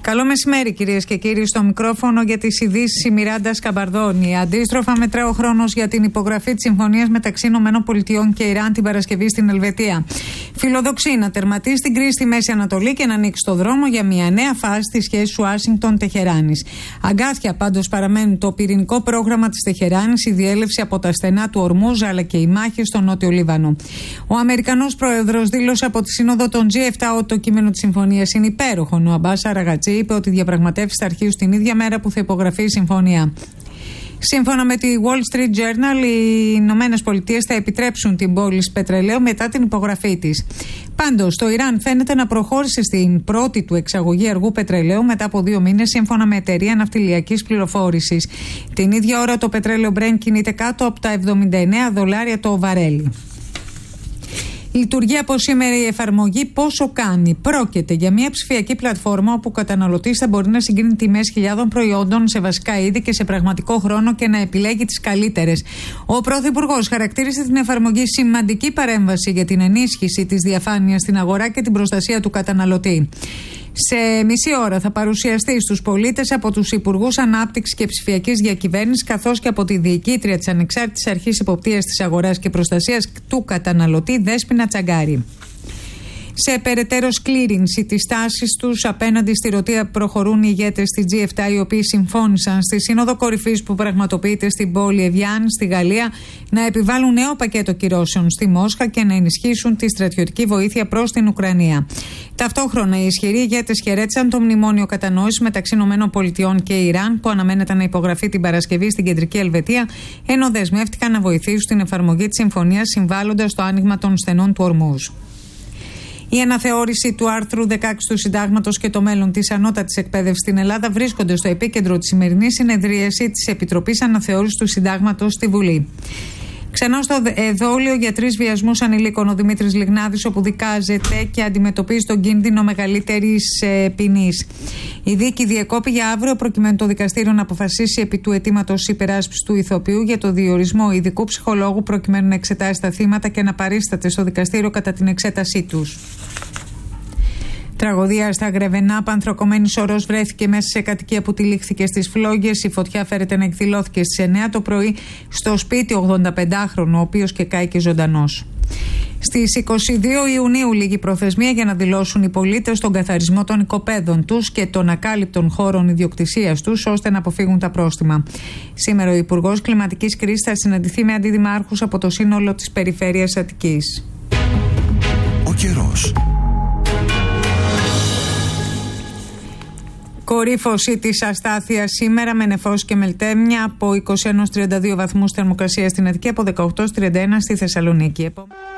Καλό μεσημέρι, κυρίες και κύριοι. Στο μικρόφωνο για τις ειδήσεις η Μιράντα Σκαμπαρδόνη. Αντίστροφα, μετράει ο χρόνος για την υπογραφή της συμφωνίας μεταξύ ΗΠΑ και Ιράν την Παρασκευή στην Ελβετία. Φιλοδοξεί να τερματίσει την κρίση στη Μέση Ανατολή και να ανοίξει το δρόμο για μια νέα φάση στη σχέση Ουάσιγκτον-Τεχεράνης. Αγκάθια πάντως παραμένουν το πυρηνικό πρόγραμμα της Τεχεράνης, η διέλευση από τα στενά του Ορμούζ αλλά και οι μάχες στο Νότιο Λίβανο. Ο Αμερικανός πρόεδρος δήλωσε από τη Σύνοδο των G7 ότι το κείμενο της συμφωνίας είναι υπέροχο. Ο Αμπάς Αραγατζή είπε ότι οι διαπραγματεύσεις θα αρχίσουν την ίδια μέρα που θα υπογραφεί η συμφωνία. Σύμφωνα με τη Wall Street Journal, οι Ηνωμένες Πολιτείες θα επιτρέψουν την πώληση πετρελαίου μετά την υπογραφή της. Πάντως, το Ιράν φαίνεται να προχώρησε στην πρώτη του εξαγωγή αργού πετρελαίου μετά από 2 μήνες, σύμφωνα με εταιρεία ναυτιλιακής πληροφόρησης. Την ίδια ώρα το πετρέλαιο Brent κινείται κάτω από τα $79 το βαρέλι. Λειτουργεί από σήμερα η εφαρμογή Πόσο Κάνει. Πρόκειται για μια ψηφιακή πλατφόρμα όπου ο καταναλωτής θα μπορεί να συγκρίνει τιμές χιλιάδων προϊόντων σε βασικά είδη και σε πραγματικό χρόνο και να επιλέγει τις καλύτερες. Ο Πρωθυπουργός χαρακτήρισε την εφαρμογή σημαντική παρέμβαση για την ενίσχυση της διαφάνειας στην αγορά και την προστασία του καταναλωτή. Σε μισή ώρα θα παρουσιαστεί στους πολίτες από τους Υπουργούς Ανάπτυξης και Ψηφιακής Διακυβέρνησης καθώς και από τη διοικήτρια της Ανεξάρτητης Αρχής Εποπτείας της Αγοράς και Προστασίας του Καταναλωτή, Δέσποινα Τσαγκάρη. Σε περαιτέρω σκλήρινση της τάσης τους απέναντι στη Ρωτία προχωρούν οι ηγέτες της G7, οι οποίοι συμφώνησαν στη Σύνοδο Κορυφής που πραγματοποιείται στην πόλη Εβιάν στη Γαλλία να επιβάλλουν νέο πακέτο κυρώσεων στη Μόσχα και να ενισχύσουν τη στρατιωτική βοήθεια προς την Ουκρανία. Ταυτόχρονα, οι ισχυροί ηγέτες χαιρέτησαν το μνημόνιο κατανόησης μεταξύ ΗΠΑ και Ιράν που αναμένεται να υπογραφεί την Παρασκευή στην κεντρική Ελβετία, ενώ δεσμεύτηκαν να βοηθήσουν στην εφαρμογή της συμφωνίας συμβάλλοντας στο άνοιγμα των στενών του Ορμούζ. Η αναθεώρηση του άρθρου 16 του Συντάγματος και το μέλλον της ανώτατης εκπαίδευσης στην Ελλάδα βρίσκονται στο επίκεντρο της σημερινής συνεδρίαση της Επιτροπής Αναθεώρησης του Συντάγματος στη Βουλή. Ξενό στο εδόλιο για 3 βιασμούς ανηλίκων ο Δημήτρης Λιγνάδης, όπου δικάζεται και αντιμετωπίζει τον κίνδυνο μεγαλύτερης ποινής. Η δίκη διεκόπη για αύριο προκειμένου το δικαστήριο να αποφασίσει επί του αιτήματος υπεράσπισης του ηθοποιού για το διορισμό ειδικού ψυχολόγου προκειμένου να εξετάσει τα θύματα και να παρίσταται στο δικαστήριο κατά την εξέτασή τους. Τραγωδία στα Γρεβενά. Πανθρακωμένης ορός βρέθηκε μέσα σε κατοικία που τυλίχθηκε στις Φλόγγες. Η φωτιά φέρεται να εκδηλώθηκε στις 9 το πρωί στο σπίτι 85χρονου, ο οποίος και κάηκε ζωντανός. Στις 22 Ιουνίου λήγει προθεσμία για να δηλώσουν οι πολίτες τον καθαρισμό των οικοπαίδων τους και των ακάλυπτων χώρων ιδιοκτησίας τους, ώστε να αποφύγουν τα πρόστιμα. Σήμερα ο Υπουργός Κλιματικής Κρίσης θα συναντηθεί με αντιδημάρχους από το σύνολο της περιφέρειας Αττικής. Ο καιρός. Κορύφωση της αστάθειας σήμερα με νεφώσεις και μελτέμια από 21-32 βαθμούς θερμοκρασία στην Αττική, από 18-31 στη Θεσσαλονίκη.